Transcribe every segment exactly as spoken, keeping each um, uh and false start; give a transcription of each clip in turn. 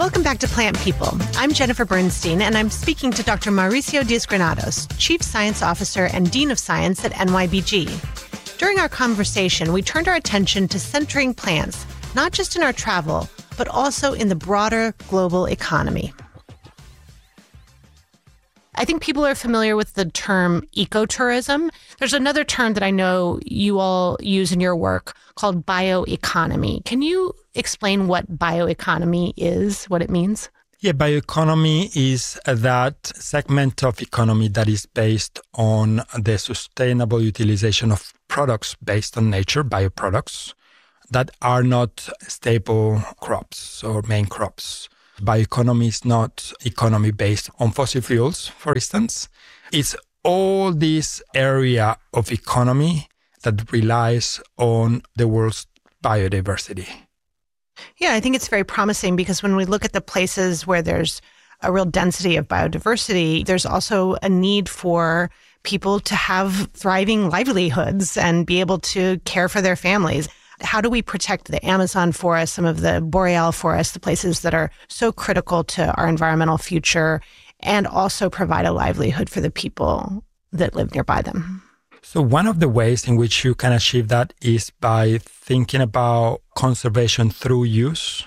Welcome back to Plant People. I'm Jennifer Bernstein, and I'm speaking to Doctor Mauricio Diaz-Granados, Chief Science Officer and Dean of Science at N Y B G. During our conversation, we turned our attention to centering plants, not just in our travel, but also in the broader global economy. I think people are familiar with the term ecotourism. There's another term that I know you all use in your work called bioeconomy. Can you explain what bioeconomy is, what it means? Yeah, bioeconomy is that segment of economy that is based on the sustainable utilization of products based on nature, bioproducts, that are not staple crops or main crops. Bioeconomy is not economy based on fossil fuels, for instance. It's all this area of economy that relies on the world's biodiversity. Yeah, I think it's very promising because when we look at the places where there's a real density of biodiversity, there's also a need for people to have thriving livelihoods and be able to care for their families. How do we protect the Amazon forest, some of the boreal forests, the places that are so critical to our environmental future, and also provide a livelihood for the people that live nearby them? So one of the ways in which you can achieve that is by thinking about conservation through use,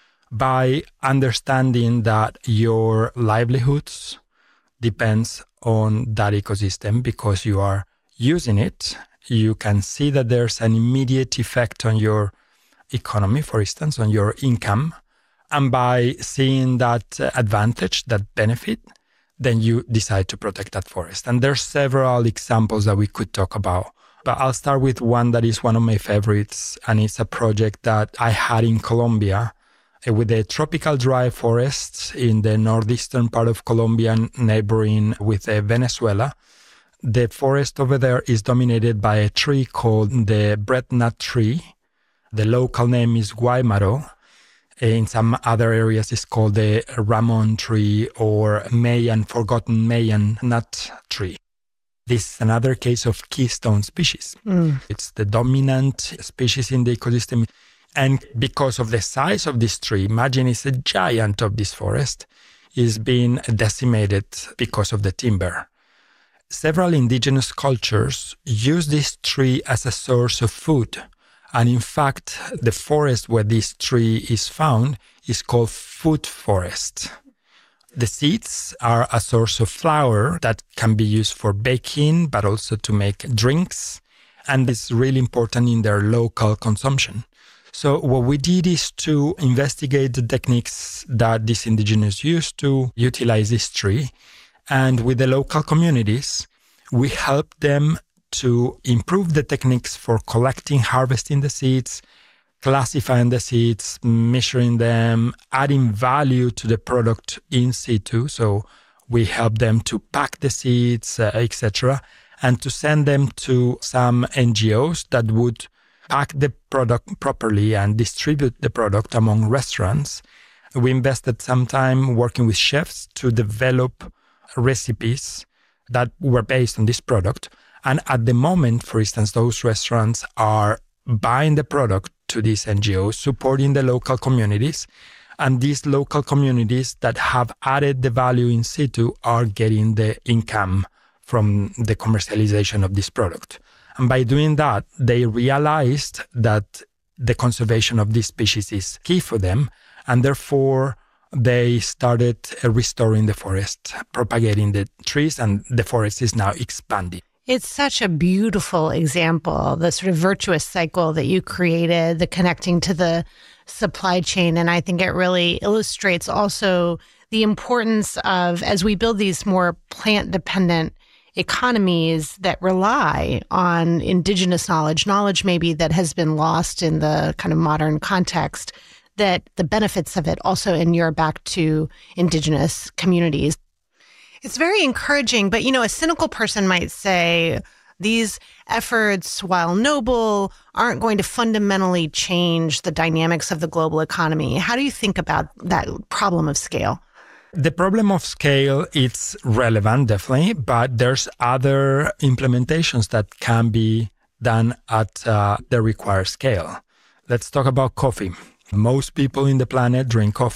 by understanding that your livelihoods depends on that ecosystem because you are using it. You can see that there's an immediate effect on your economy, for instance, on your income. And by seeing that advantage, that benefit, then you decide to protect that forest. And there's several examples that we could talk about. But I'll start with one that is one of my favorites. And it's a project that I had in Colombia with the tropical dry forests in the northeastern part of Colombia, neighboring with Venezuela. The forest over there is dominated by a tree called the breadnut tree. The local name is guaymaro. In some other areas, it's called the ramon tree or Mayan, forgotten Mayan nut tree. This is another case of keystone species. Mm. It's the dominant species in the ecosystem. And because of the size of this tree, imagine it's a giant of this forest, is being decimated because of the timber. Several indigenous cultures use this tree as a source of food. And in fact, the forest where this tree is found is called food forest. The seeds are a source of flour that can be used for baking, but also to make drinks. And it's really important in their local consumption. So what we did is to investigate the techniques that these indigenous use to utilize this tree. And with the local communities, we help them to improve the techniques for collecting, harvesting the seeds, classifying the seeds, measuring them, adding value to the product in situ. So we help them to pack the seeds, uh, et cetera, and to send them to some N G Os that would pack the product properly and distribute the product among restaurants. We invested some time working with chefs to develop recipes that were based on this product. And at the moment, for instance, those restaurants are buying the product to these N G Os, supporting the local communities. And these local communities that have added the value in situ are getting the income from the commercialization of this product. And by doing that, they realized that the conservation of this species is key for them. And therefore, they started restoring the forest, propagating the trees, and the forest is now expanding. It's such a beautiful example, the sort of virtuous cycle that you created, the connecting to the supply chain. And I think it really illustrates also the importance of, as we build these more plant-dependent economies that rely on indigenous knowledge, knowledge maybe that has been lost in the kind of modern context, that the benefits of it also inure back to indigenous communities. It's very encouraging, but, you know, a cynical person might say these efforts, while noble, aren't going to fundamentally change the dynamics of the global economy. How do you think about that problem of scale? The problem of scale, it's relevant, definitely, but there's other implementations that can be done at uh, the required scale. Let's talk about coffee. Most people in the planet drink coffee,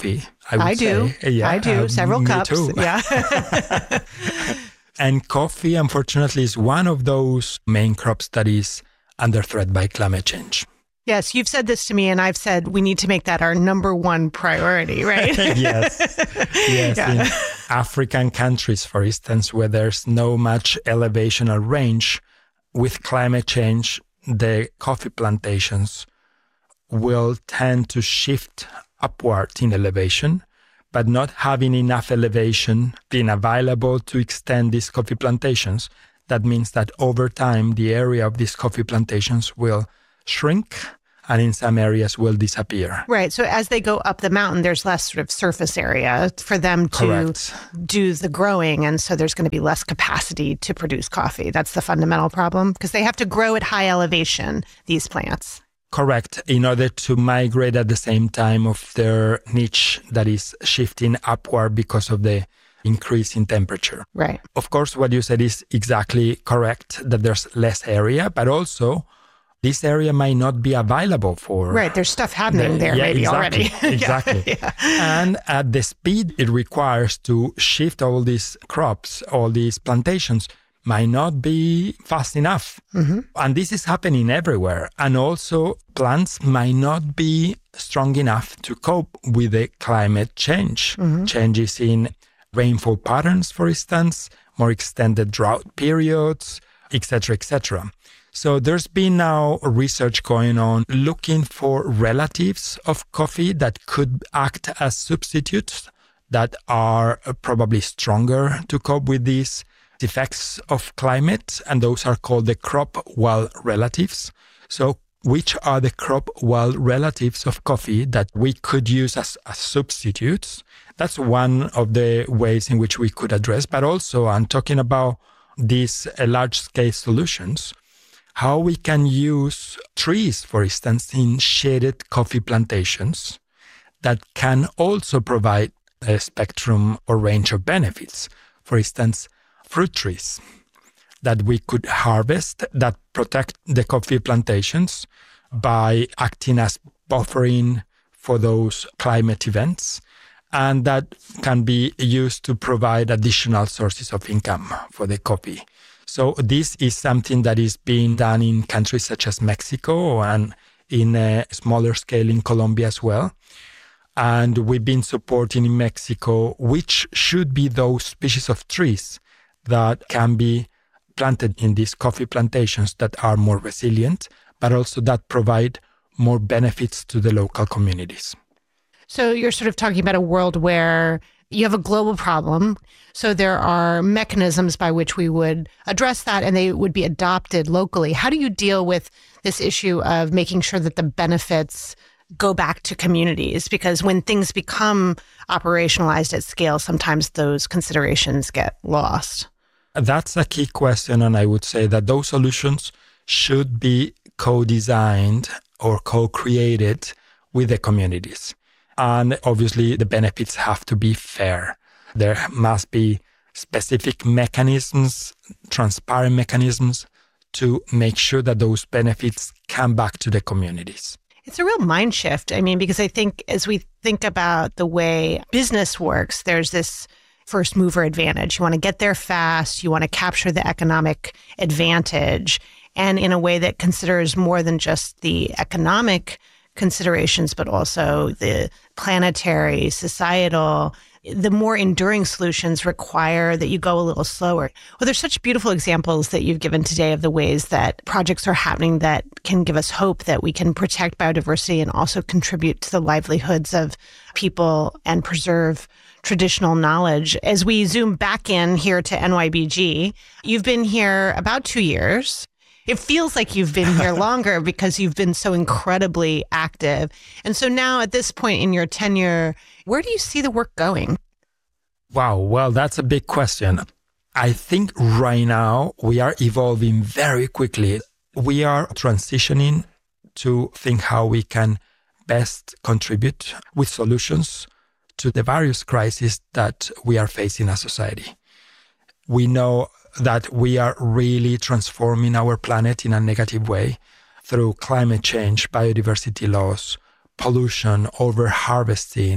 I would I do. say. Yeah, I do. uh, Several me cups. Too. Yeah. And coffee, unfortunately, is one of those main crops that is under threat by climate change. Yes, you've said this to me, and I've said we need to make that our number one priority, right? Yes. Yes. Yeah. In African countries, for instance, where there's no much elevational range, with climate change, the coffee plantations will tend to shift upward in elevation, but not having enough elevation being available to extend these coffee plantations. That means that over time, the area of these coffee plantations will shrink, and in some areas will disappear. Right. So as they go up the mountain, there's less sort of surface area for them to Correct. do the growing. And so there's going to be less capacity to produce coffee. That's the fundamental problem, because they have to grow at high elevation, these plants. Correct. In order to migrate at the same time of their niche that is shifting upward because of the increase in temperature. Right. Of course, what you said is exactly correct, that there's less area, but also this area might not be available for... Right. There's stuff happening the, there yeah, maybe exactly, already. Exactly. Yeah, yeah. And at the speed it requires to shift all these crops, all these plantations, might not be fast enough. Mm-hmm. And this is happening everywhere. And also plants might not be strong enough to cope with the climate change. Mm-hmm. Changes in rainfall patterns, for instance, more extended drought periods, et cetera, et cetera. So there's been now research going on looking for relatives of coffee that could act as substitutes that are probably stronger to cope with these effects of climate, and those are called the crop wild relatives. So which are the crop wild relatives of coffee that we could use as, as substitutes? That's one of the ways in which we could address, but also I'm talking about these uh, large-scale solutions, how we can use trees, for instance, in shaded coffee plantations that can also provide a spectrum or range of benefits. For instance, fruit trees that we could harvest that protect the coffee plantations by acting as buffering for those climate events, and that can be used to provide additional sources of income for the coffee. So this is something that is being done in countries such as Mexico and in a smaller scale in Colombia as well. And we've been supporting in Mexico, which should be those species of trees that can be planted in these coffee plantations that are more resilient, but also that provide more benefits to the local communities. So you're sort of talking about a world where you have a global problem. So there are mechanisms by which we would address that, and they would be adopted locally. How do you deal with this issue of making sure that the benefits go back to communities? Because when things become operationalized at scale, sometimes those considerations get lost. That's a key question, and I would say that those solutions should be co-designed or co-created with the communities. And obviously, the benefits have to be fair. There must be specific mechanisms, transparent mechanisms to make sure that those benefits come back to the communities. It's a real mind shift. I mean, because I think as we think about the way business works, there's this first mover advantage. You want to get there fast. You want to capture the economic advantage, and in a way that considers more than just the economic considerations, but also the planetary, societal. The more enduring solutions require that you go a little slower. Well, there's such beautiful examples that you've given today of the ways that projects are happening that can give us hope that we can protect biodiversity and also contribute to the livelihoods of people and preserve traditional knowledge. As we zoom back in here to N Y B G, you've been here about two years. It feels like you've been here longer because you've been so incredibly active. And so now at this point in your tenure, where do you see the work going? Wow, well, that's a big question. I think right now we are evolving very quickly. We are transitioning to think how we can best contribute with solutions to the various crises that we are facing as society. We know that we are really transforming our planet in a negative way through climate change, biodiversity loss, pollution, over-harvesting,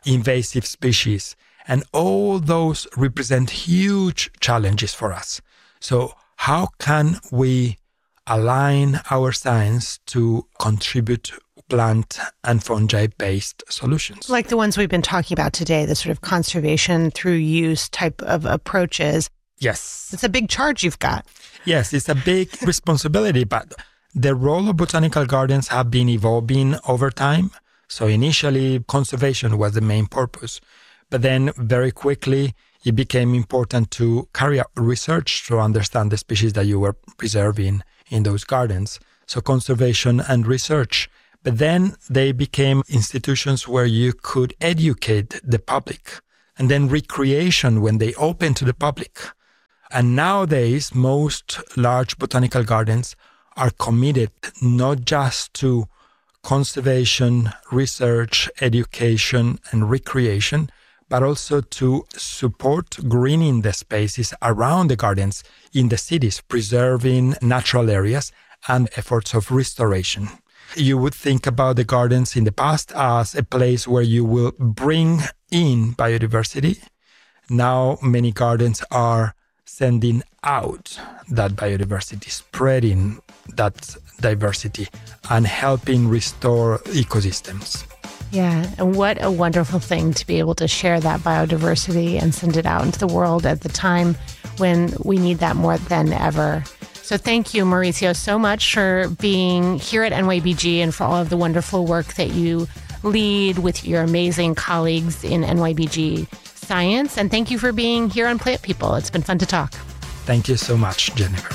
invasive species. And all those represent huge challenges for us. So how can we align our science to contribute plant and fungi-based solutions? Like the ones we've been talking about today, the sort of conservation through use type of approaches. Yes. It's a big charge you've got. Yes, it's a big responsibility, but the role of botanical gardens have been evolving over time. So initially, conservation was the main purpose. But then very quickly, it became important to carry out research to understand the species that you were preserving in those gardens. So conservation and research. But then they became institutions where you could educate the public. And then recreation when they open to the public. And nowadays, most large botanical gardens are committed not just to conservation, research, education, and recreation, but also to support greening the spaces around the gardens in the cities, preserving natural areas and efforts of restoration. You would think about the gardens in the past as a place where you will bring in biodiversity. Now, many gardens are sending out that biodiversity, spreading that diversity, and helping restore ecosystems. Yeah, and what a wonderful thing to be able to share that biodiversity and send it out into the world at the time when we need that more than ever. So thank you, Mauricio, so much for being here at N Y B G and for all of the wonderful work that you lead with your amazing colleagues in N Y B G Science. And thank you for being here on Plant People. It's been fun to talk. Thank you so much, Jennifer.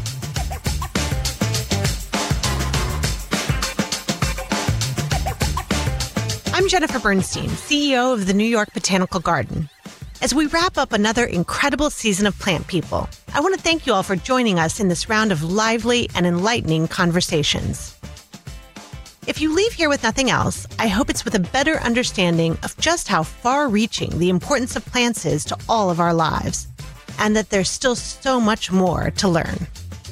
I'm Jennifer Bernstein, C E O of the New York Botanical Garden. As we wrap up another incredible season of Plant People, I want to thank you all for joining us in this round of lively and enlightening conversations. If you leave here with nothing else, I hope it's with a better understanding of just how far-reaching the importance of plants is to all of our lives, and that there's still so much more to learn.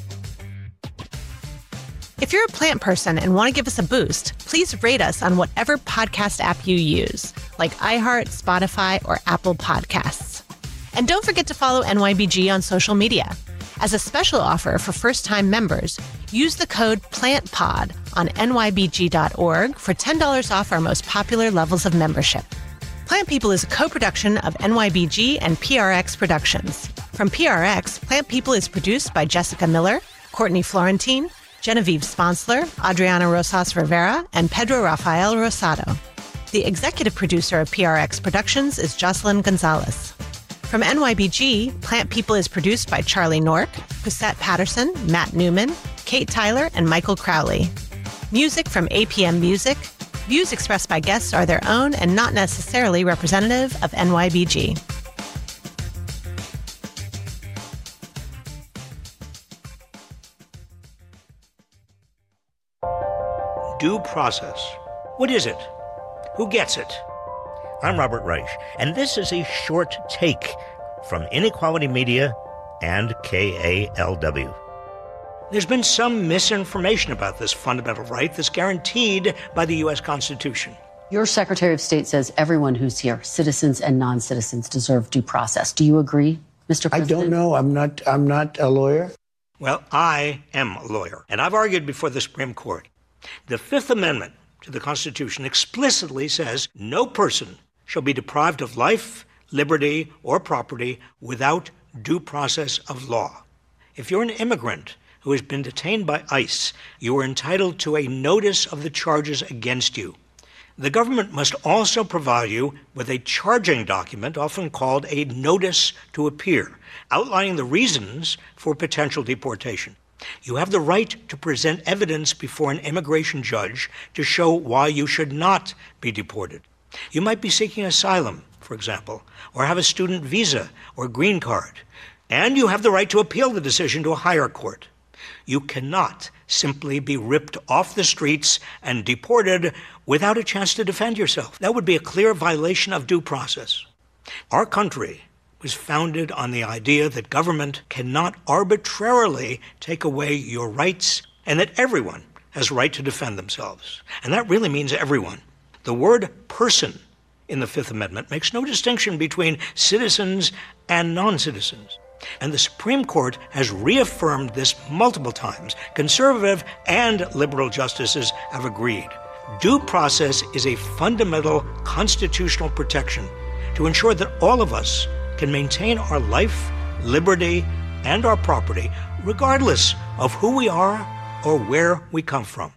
If you're a plant person and want to give us a boost, please rate us on whatever podcast app you use, like iHeart, Spotify, or Apple Podcasts. And don't forget to follow N Y B G on social media. As a special offer for first-time members, use the code PLANTPOD on N Y B G dot org for ten dollars off our most popular levels of membership. Plant People is a co-production of N Y B G and P R X Productions. From P R X, Plant People is produced by Jessica Miller, Courtney Florentine, Genevieve Sponsler, Adriana Rosas Rivera, and Pedro Rafael Rosado. The executive producer of P R X Productions is Jocelyn Gonzalez. From N Y B G, Plant People is produced by Charlie Nork, Cosette Patterson, Matt Newman, Kate Tyler, and Michael Crowley. Music from A P M Music. Views expressed by guests are their own and not necessarily representative of N Y B G. Due process. What is it? Who gets it? I'm Robert Reich, and this is a short take from Inequality Media and K A L W. There's been some misinformation about this fundamental right that's guaranteed by the U S Constitution. Your Secretary of State says everyone who's here, citizens and non-citizens, deserve due process. Do you agree, Mister President? I don't know. I'm not, I'm not a lawyer. Well, I am a lawyer, and I've argued before the Supreme Court. The Fifth Amendment to the Constitution explicitly says no person shall be deprived of life, liberty, or property without due process of law. If you're an immigrant who has been detained by ICE, you are entitled to a notice of the charges against you. The government must also provide you with a charging document, often called a notice to appear, outlining the reasons for potential deportation. You have the right to present evidence before an immigration judge to show why you should not be deported. You might be seeking asylum, for example, or have a student visa or green card, and you have the right to appeal the decision to a higher court. You cannot simply be ripped off the streets and deported without a chance to defend yourself. That would be a clear violation of due process. Our country was founded on the idea that government cannot arbitrarily take away your rights and that everyone has a right to defend themselves. And that really means everyone. The word person in the Fifth Amendment makes no distinction between citizens and non-citizens. And the Supreme Court has reaffirmed this multiple times. Conservative and liberal justices have agreed. Due process is a fundamental constitutional protection to ensure that all of us can maintain our life, liberty, and our property, regardless of who we are or where we come from.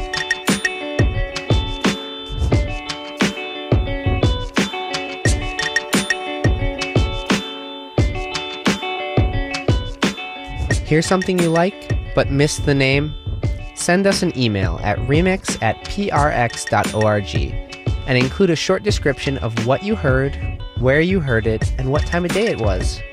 Hear something you like, but missed the name? Send us an email at remix at p r x dot org and include a short description of what you heard, where you heard it, and what time of day it was.